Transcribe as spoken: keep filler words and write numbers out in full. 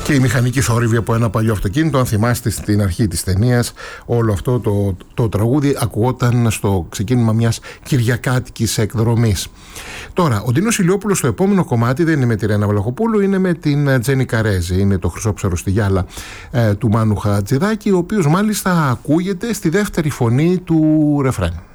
Και η μηχανική θόρυβη από ένα παλιό αυτοκίνητο. Αν θυμάστε στην αρχή της ταινίας, όλο αυτό το, το τραγούδι ακουγόταν στο ξεκίνημα μιας κυριακάτικης εκδρομής. Τώρα, ο Ντίνος Ηλιόπουλος στο επόμενο κομμάτι δεν είναι με τη Ρένα Βλαχοπούλου, είναι με την Τζένι Καρέζη. Είναι το Χρυσόψαρο στη Γυάλα ε, του Μάνου Χατζηδάκη, ο οποίος μάλιστα ακούγεται στη δεύτερη φωνή του ρεφρέν.